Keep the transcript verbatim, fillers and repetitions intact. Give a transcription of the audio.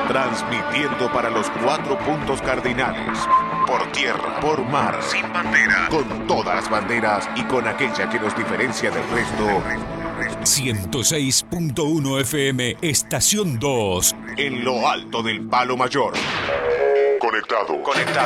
transmitiendo para los cuatro puntos cardinales, por tierra, por mar, sin bandera, con todas las banderas y con aquella que nos diferencia del resto. ciento seis punto uno F M, Estación dos. En lo alto del Palo Mayor. Conectado. Conectado.